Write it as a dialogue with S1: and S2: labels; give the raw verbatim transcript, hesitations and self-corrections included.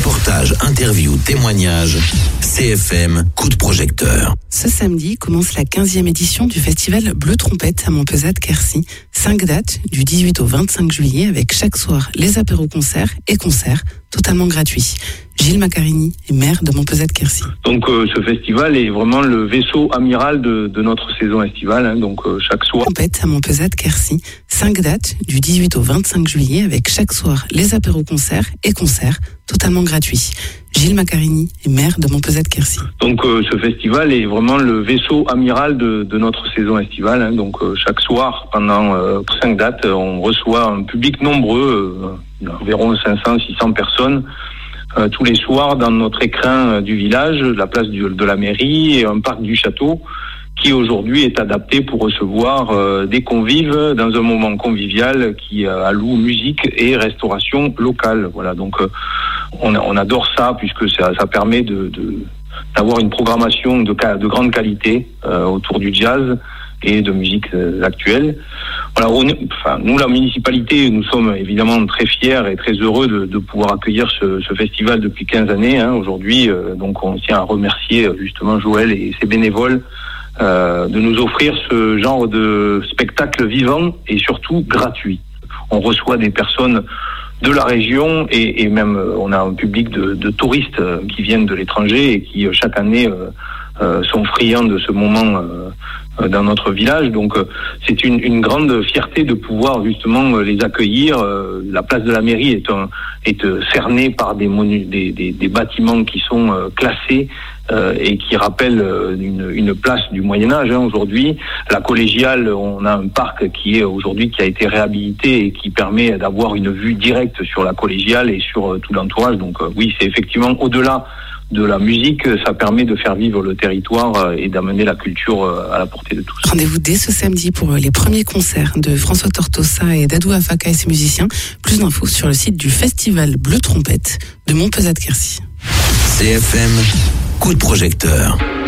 S1: Reportages, interviews, témoignages, C F M, coup de projecteur.
S2: Ce samedi commence la quinzième édition du festival Bleu Trompette à Montpezat-Quercy. Cinq dates du dix-huit au vingt-cinq juillet avec chaque soir les apéros-concerts et concerts totalement gratuits. Gilles Macarini est maire de Montpezat-Quercy.
S3: Donc euh, ce festival est vraiment le vaisseau amiral de, de notre saison estivale. Hein, donc euh, chaque soir.
S2: Trompette à Montpezat-Quercy. Cinq dates du dix-huit au vingt-cinq juillet avec chaque soir les apéros-concerts et concerts totalement gratuits. Gilles Macarini est maire de Montpezat-Quercy.
S3: Donc euh, ce festival est vraiment le vaisseau amiral de, de notre saison estivale. Hein, donc euh, chaque soir, pendant euh, cinq dates, on reçoit un public nombreux, euh, environ cinq cents, six cents personnes, euh, tous les soirs dans notre écrin du village, la place du, de la mairie et un parc du château, qui aujourd'hui est adapté pour recevoir euh, des convives dans un moment convivial qui euh, alloue musique et restauration locale. Voilà, donc euh, on, on adore ça puisque ça, ça permet de, de d'avoir une programmation de, de grande qualité euh, autour du jazz et de musique euh, actuelle. Voilà, on, enfin, nous, la municipalité, nous sommes évidemment très fiers et très heureux de, de pouvoir accueillir ce, ce festival depuis quinze années. Hein, aujourd'hui, euh, donc on tient à remercier justement Joël et ses bénévoles Euh, de nous offrir ce genre de spectacle vivant et surtout gratuit. On reçoit des personnes de la région et, et même euh, on a un public de, de touristes euh, qui viennent de l'étranger et qui euh, chaque année euh, euh, sont friands de ce moment euh, euh, dans notre village. Donc euh, c'est une, une grande fierté de pouvoir justement euh, les accueillir. Euh, la place de la mairie est, un, est euh, cernée par des, monu- des, des, des bâtiments qui sont euh, classés Euh, et qui rappelle euh, une, une place du Moyen-Âge. Hein, aujourd'hui, la collégiale, on a un parc qui est aujourd'hui qui a été réhabilité et qui permet d'avoir une vue directe sur la collégiale et sur euh, tout l'entourage. Donc euh, oui, c'est effectivement au-delà de la musique, ça permet de faire vivre le territoire euh, et d'amener la culture euh, à la portée de tous.
S2: Rendez-vous dès ce samedi pour les premiers concerts de François Tortosa et d'Adou Afaka et ses musiciens. Plus d'infos sur le site du festival Bleu Trompette de Montpezat-Quercy.
S1: C F M, coup de projecteur.